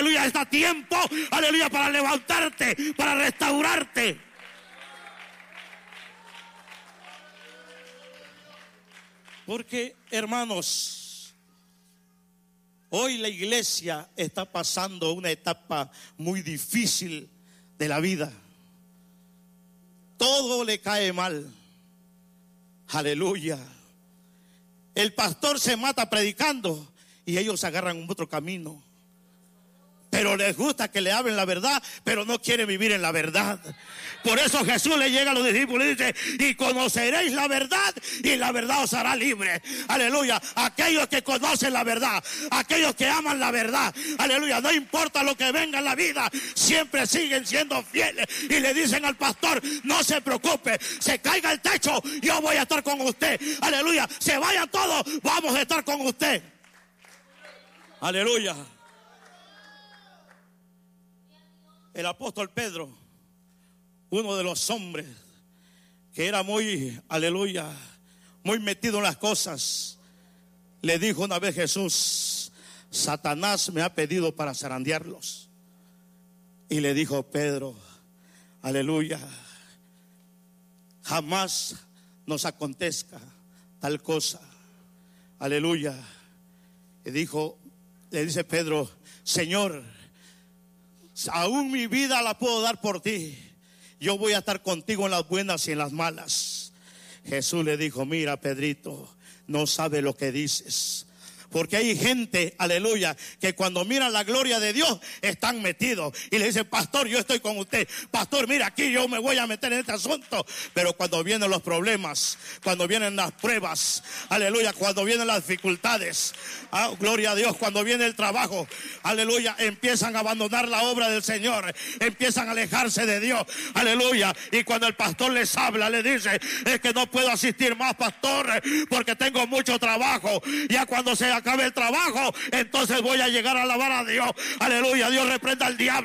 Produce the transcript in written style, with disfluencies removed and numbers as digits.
aleluya, está tiempo, aleluya, para levantarte, para restaurarte. Porque, hermanos, hoy la iglesia está pasando una etapa muy difícil de la vida. Todo le cae mal. Aleluya. El pastor se mata predicando y ellos agarran un otro camino. Pero les gusta que le hablen la verdad, pero no quieren vivir en la verdad. Por eso Jesús le llega a los discípulos y dice: y conoceréis la verdad, y la verdad os hará libre. Aleluya. Aquellos que conocen la verdad, aquellos que aman la verdad, aleluya, no importa lo que venga en la vida, siempre siguen siendo fieles. Y le dicen al pastor: no se preocupe, se caiga el techo, yo voy a estar con usted. Aleluya. Se vayan todos, vamos a estar con usted. Aleluya. El apóstol Pedro, uno de los hombres que era muy, aleluya, muy metido en las cosas, le dijo una vez Jesús: Satanás me ha pedido para zarandearlos. Y le dijo Pedro: aleluya, jamás nos acontezca tal cosa. Aleluya. Y le dice Pedro: Señor, aún mi vida la puedo dar por ti. Yo voy a estar contigo en las buenas y en las malas. Jesús le dijo: mira, Pedrito, no sabes lo que dices. Porque hay gente, aleluya, que cuando miran la gloria de Dios están metidos y le dicen: pastor, yo estoy con usted. Pastor, mira, aquí yo me voy a meter en este asunto. Pero cuando vienen los problemas, cuando vienen las pruebas, aleluya, cuando vienen las dificultades, gloria a Dios, cuando viene el trabajo, aleluya, empiezan a abandonar la obra del Señor, empiezan a alejarse de Dios, aleluya. Y cuando el pastor les habla, le dice: es que no puedo asistir más, pastor, porque tengo mucho trabajo. Ya cuando se acabe el trabajo, entonces voy a llegar a alabar a Dios. Aleluya. Dios reprenda al diablo.